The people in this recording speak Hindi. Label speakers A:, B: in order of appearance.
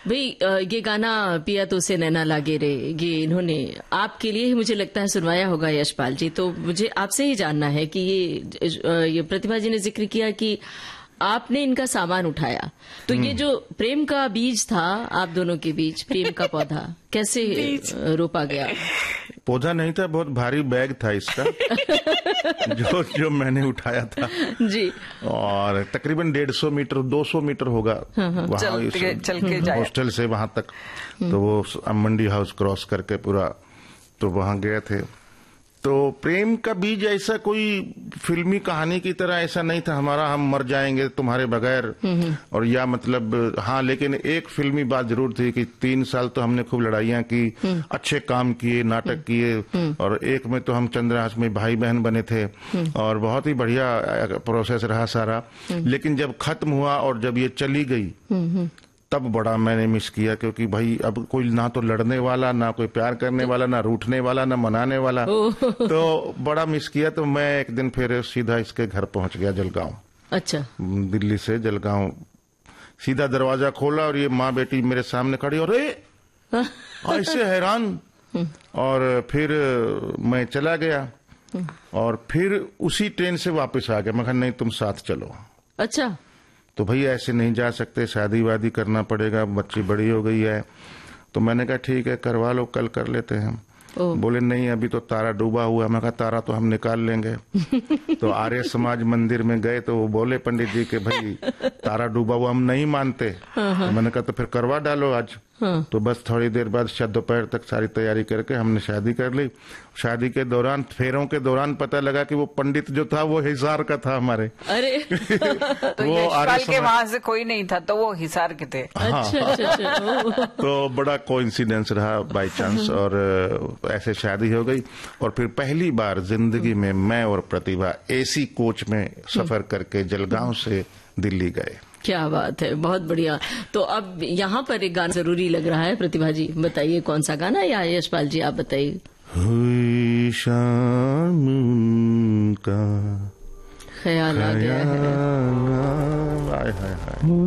A: भाई ये गाना पिया तो से नैना लागे रे, ये इन्होंने आपके लिए ही मुझे लगता है सुनवाया होगा यशपाल जी। तो मुझे आपसे ही जानना है कि ये प्रतिभा जी ने जिक्र किया कि आपने इनका सामान उठाया, तो ये जो प्रेम का बीज था आप दोनों के बीच, प्रेम का पौधा कैसे रोपा गया?
B: पौधा नहीं था, बहुत भारी बैग था इसका जो मैंने उठाया था जी। और तकरीबन 150 मीटर 200 मीटर होगा वहाँ
C: चल के जाए
B: हॉस्टल से वहां तक। तो वो मंडी हाउस क्रॉस करके पूरा तो वहां गए थे। तो प्रेम का बीज ऐसा कोई फिल्मी कहानी की तरह ऐसा नहीं था हमारा, हम मर जाएंगे तुम्हारे बगैर और या मतलब हाँ, लेकिन एक फिल्मी बात जरूर थी कि 3 साल तो हमने खूब लड़ाइयाँ की, अच्छे काम किए, नाटक किए, और एक में तो हम चंद्रहास में भाई बहन बने थे और बहुत ही बढ़िया प्रोसेस रहा सारा। लेकिन जब खत्म हुआ और जब ये चली गई तब बड़ा मैंने मिस किया, क्योंकि भाई अब कोई ना तो लड़ने वाला, ना कोई प्यार करने वाला, ना रूठने वाला, ना मनाने वाला, तो बड़ा मिस किया। तो मैं एक दिन फिर सीधा इसके घर पहुंच गया, जलगांव। अच्छा। दिल्ली से जलगांव सीधा दरवाजा खोला और ये माँ बेटी मेरे सामने खड़ी और ऐसे हैरान। और फिर मैं चला गया और फिर उसी ट्रेन से वापस आ गया। मैं कहा नहीं तुम साथ चलो। अच्छा। तो भाई ऐसे नहीं जा सकते, शादी वादी करना पड़ेगा, बच्ची बड़ी हो गई है। तो मैंने कहा ठीक है करवा लो, कल कर लेते हैं। बोले नहीं अभी तो तारा डूबा हुआ है। मैं कहा तारा तो हम निकाल लेंगे। तो आर्य समाज मंदिर में गए तो वो बोले पंडित जी के भाई तारा डूबा हुआ हम नहीं मानते। तो मैंने कहा तो फिर करवा डालो आज। तो बस थोड़ी देर बाद शायद दोपहर तक सारी तैयारी करके हमने शादी कर ली। शादी के दौरान, फेरों के दौरान पता लगा कि वो पंडित जो था वो हिसार का था हमारे। अरे
C: तो वो यशपाल के वहां से कोई नहीं था, तो वो हिसार के थे।
B: हाँ, अच्छा। तो बड़ा कोइंसिडेंस रहा बाई चांस, और ऐसे शादी हो गई। और फिर पहली बार जिंदगी में मैं और प्रतिभा एसी कोच में सफर करके जलगांव से दिल्ली गए।
A: क्या बात है, बहुत बढ़िया। तो अब यहाँ पर एक गाना जरूरी लग रहा है, प्रतिभा जी बताइए कौन सा गाना, या यशपाल जी आप बताइए।
B: हुई शाम का
A: ख्याल आ गया है।
B: हाय हाय हाय।